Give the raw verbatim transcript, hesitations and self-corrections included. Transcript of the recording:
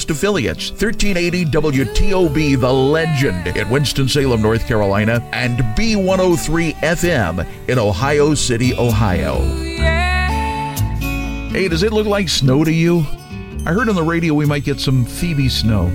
Coast affiliates, thirteen eighty W T O B, The Legend in Winston-Salem, North Carolina, and B one oh three F M in Ohio City, Ohio. Hey, does it look like snow to you? I heard on the radio we might get some Phoebe snow.